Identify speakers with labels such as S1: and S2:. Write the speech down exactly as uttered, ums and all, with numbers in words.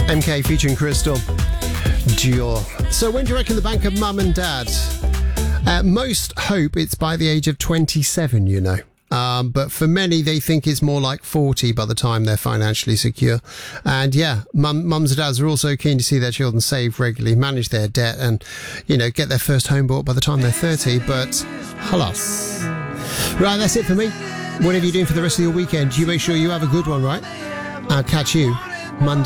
S1: M K featuring Crystal Dior. So when do you reckon the bank of mum and dad? Uh, most hope it's by the age of twenty-seven, you know. Um, but for many, they think it's more like forty by the time they're financially secure. And yeah, mum, mums and dads are also keen to see their children save regularly, manage their debt and, you know, get their first home bought by the time they're thirty. But halas. Right, that's it for me. Whatever you're doing for the rest of your weekend, you make sure you have a good one, right? I'll catch you Monday.